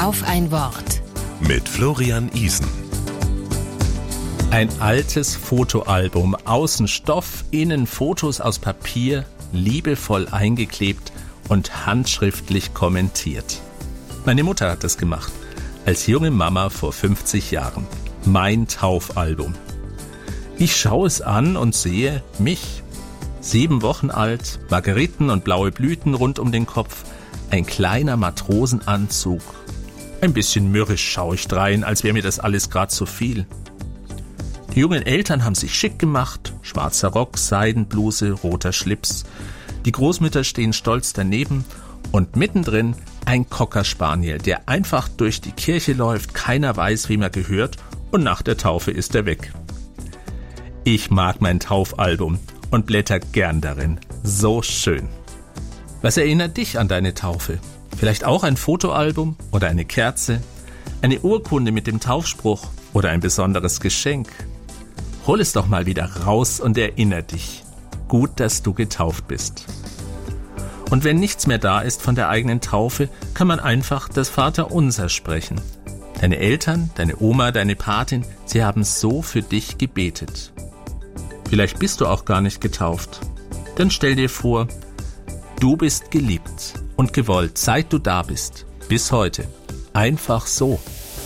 Auf ein Wort. Mit Florian Isen. Ein altes Fotoalbum, außen Stoff, innen Fotos aus Papier, liebevoll eingeklebt und handschriftlich kommentiert. Meine Mutter hat das gemacht, als junge Mama vor 50 Jahren. Mein Taufalbum. Ich schaue es an und sehe mich. 7 Wochen alt, Margeriten und blaue Blüten rund um den Kopf, ein kleiner Matrosenanzug. Ein bisschen mürrisch schaue ich drein, als wäre mir das alles gerade zu viel. Die jungen Eltern haben sich schick gemacht, schwarzer Rock, Seidenbluse, roter Schlips. Die Großmütter stehen stolz daneben und mittendrin ein Cocker Spaniel, der einfach durch die Kirche läuft, keiner weiß, wem er gehört und nach der Taufe ist er weg. Ich mag mein Taufalbum und blätter gern darin. So schön. Was erinnert dich an deine Taufe? Vielleicht auch ein Fotoalbum oder eine Kerze, eine Urkunde mit dem Taufspruch oder ein besonderes Geschenk. Hol es doch mal wieder raus und erinnere dich. Gut, dass du getauft bist. Und wenn nichts mehr da ist von der eigenen Taufe, kann man einfach das Vaterunser sprechen. Deine Eltern, deine Oma, deine Patin, sie haben so für dich gebetet. Vielleicht bist du auch gar nicht getauft. Dann stell dir vor, du bist geliebt und gewollt, seit du da bist, bis heute. Einfach so.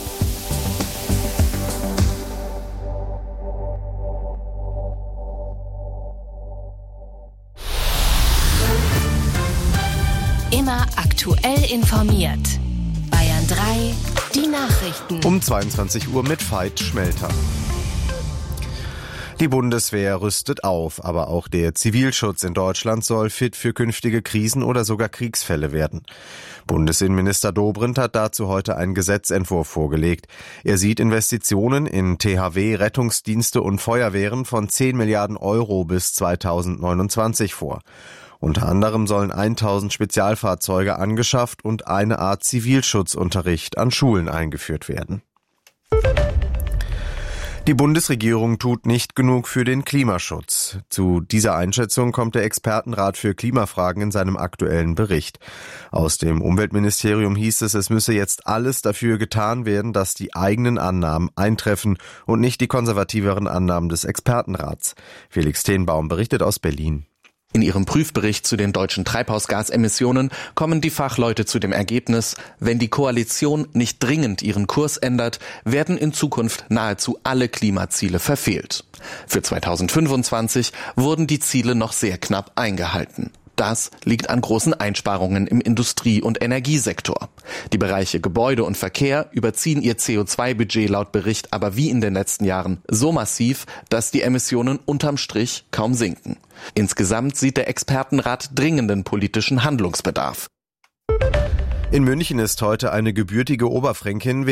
Immer aktuell informiert. Bayern 3, die Nachrichten. Um 22 Uhr mit Veit Schmelter. Die Bundeswehr rüstet auf, aber auch der Zivilschutz in Deutschland soll fit für künftige Krisen oder sogar Kriegsfälle werden. Bundesinnenminister Dobrindt hat dazu heute einen Gesetzentwurf vorgelegt. Er sieht Investitionen in THW, Rettungsdienste und Feuerwehren von 10 Milliarden Euro bis 2029 vor. Unter anderem sollen 1000 Spezialfahrzeuge angeschafft und eine Art Zivilschutzunterricht an Schulen eingeführt werden. Die Bundesregierung tut nicht genug für den Klimaschutz. Zu dieser Einschätzung kommt der Expertenrat für Klimafragen in seinem aktuellen Bericht. Aus dem Umweltministerium hieß es, es müsse jetzt alles dafür getan werden, dass die eigenen Annahmen eintreffen und nicht die konservativeren Annahmen des Expertenrats. Felix Tenbaum berichtet aus Berlin. In ihrem Prüfbericht zu den deutschen Treibhausgasemissionen kommen die Fachleute zu dem Ergebnis, wenn die Koalition nicht dringend ihren Kurs ändert, werden in Zukunft nahezu alle Klimaziele verfehlt. Für 2025 wurden die Ziele noch sehr knapp eingehalten. Das liegt an großen Einsparungen im Industrie- und Energiesektor. Die Bereiche Gebäude und Verkehr überziehen ihr CO2-Budget laut Bericht aber wie in den letzten Jahren so massiv, dass die Emissionen unterm Strich kaum sinken. Insgesamt sieht der Expertenrat dringenden politischen Handlungsbedarf. In München ist heute eine gebürtige Oberfränkin